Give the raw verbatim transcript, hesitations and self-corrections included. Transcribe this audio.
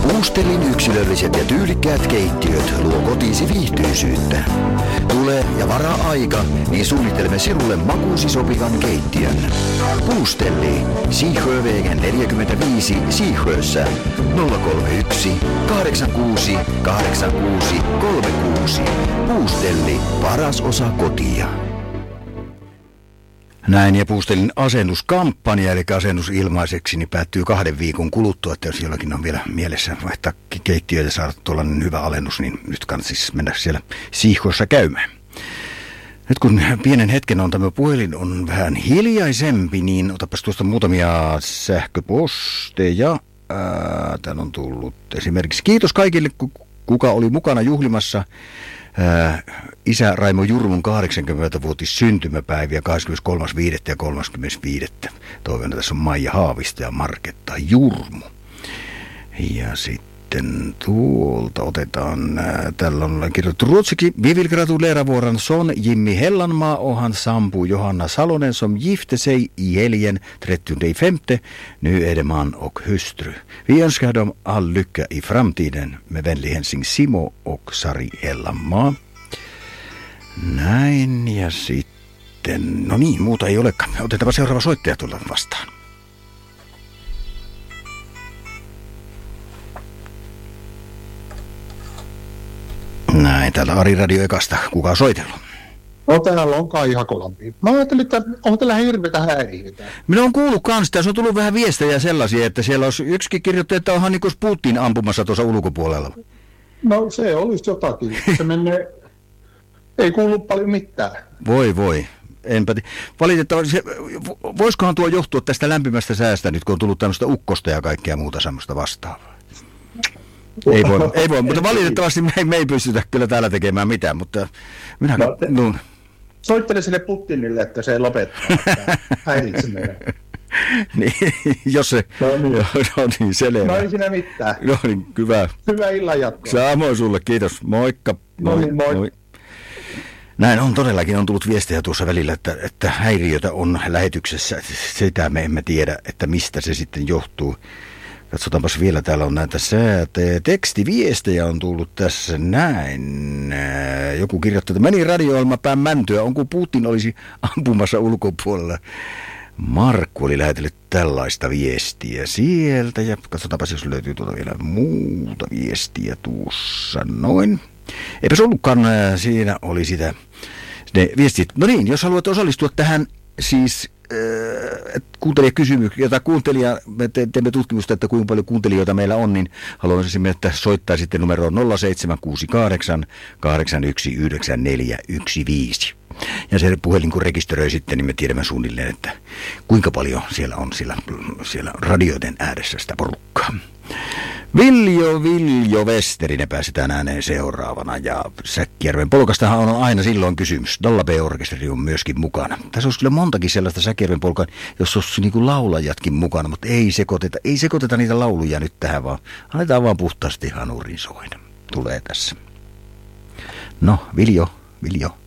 Puustellin yksilölliset ja tyylikkäät keittiöt luo kotiisi viihtyisyyttä. Tule ja varaa aika, niin suunnittelemme sinulle makuusi sopivan keittiön. Puustelli, Siihöövegen neljäkymmentäviisi Siihöössä nolla kolme yksi kahdeksan kuusi kahdeksan kuusi kolme kuusi. Puustelli, paras osa kotia. Näin, ja Puustellin asennuskampanja, eli asennus ilmaiseksi, niin päättyy kahden viikon kuluttua, että jos jollakin on vielä mielessä vaihtaa keittiöitä ja saada tuollainen hyvä alennus, niin nyt kannattaa siis mennä siellä Siihkossa käymään. Nyt kun pienen hetken on tämä puhelin on vähän hiljaisempi, niin otapas tuosta muutamia sähköposteja. Ää, täällä on tullut esimerkiksi kiitos kaikille, kuka oli mukana juhlimassa Ää, isä Raimo Jurmun kahdeksankymmenvuotis syntymäpäiviä kahdeskymmeneskolmas viidettä ja kolmaskymmenes viidettä Toivon, että tässä on Maija Haavisto ja Marketta Jurmu. Ja sitten tuolta otetaan, ää, tällä on kirjoittu ruotsiksi. Vi vill gratulera våran son Jimmy Hellanmaa och hans sambo Johanna Salonen som gifte sig i helgen trettionde femte Nu är det man och hustru. Vi önskar dem all lycka i framtiden med vänlig hälsning Simo och Sari Hellanmaa. Näin, ja sitten, no niin, muuta ei olekaan. Otetaanpa seuraava soittaja tulla vastaan. Näin, täällä Ari Radio Ekasta. Kuka on soitellut? No täällä on Kai Hakolampi. Mä ajattelin, että on täällä hirveätä häiriötä. Minä on kuullut kans, tässä on tullut vähän viestejä sellaisia, että siellä olisi yksikin kirjoittaja, että onhan niin kuin Putin ampumassa tuossa ulkopuolella. No se olisi jotakin. Se menee, ei kuulu paljon mitään. Voi voi. Enpä t- Valitettavasti, voisikohan tuo johtua tästä lämpimästä säästä nyt, kun on tullut tämmöistä ukkosta ja kaikkea muuta semmoista vastaavaa? Ei voi, ei voi, mutta valitettavasti me ei, me ei pystytä kyllä täällä tekemään mitään, mutta minä... No, te, no. Soittele sille Putinille, että se lopettaa häiritseminen. Niin, jos se... No niin, no niin, selvä. No ei siinä mitään. No niin, hyvä. Hyvää illan jatkoa. Samoin sulle, kiitos. Moikka. No niin, moi. moi. Näin on todellakin, on tullut viestejä tuossa välillä, että, että häiriötä on lähetyksessä. Sitä me emme tiedä, että mistä se sitten johtuu. Katsotaanpas vielä, täällä on näitä sääte- tekstiviestejä on tullut tässä näin. Joku kirjoittaa, että meni radio-ohjelma päin mäntyä, onko Putin olisi ampumassa ulkopuolella. Markku oli lähetellyt tällaista viestiä sieltä, ja katsotaanpas, jos löytyy tuota vielä muuta viestiä tuossa noin. Eipäs ollutkaan, siinä oli sitä ne viestit. No niin, jos haluat osallistua tähän siis äh, kuuntelijakysymyksiä, jota kuuntelija, me te, teemme tutkimusta, että kuinka paljon kuuntelijoita meillä on, niin haluaisin, että soittaisitte numeroon nolla seitsemän kuusi kahdeksan kahdeksan yksi yhdeksän neljä yksi viisi. Ja se puhelin kun rekisteröi sitten, niin me tiedämme suunnilleen, että kuinka paljon siellä on siellä, siellä radioiden ääressä sitä porukkaa. Viljo, Viljo Westerinen pääsetään ääneen seuraavana, ja Säkkijärven polkastahan on aina silloin kysymys. Dalla B-orkesteri on myöskin mukana. Tässä olisi kyllä montakin sellaista Säkkijärven polkaa, jos olisi niin kuin laulajatkin mukana, mutta ei sekoiteta, ei sekoiteta niitä lauluja nyt tähän, vaan annetaan vaan puhtaasti hanurin soida. Tulee tässä. No, Viljo, Viljo.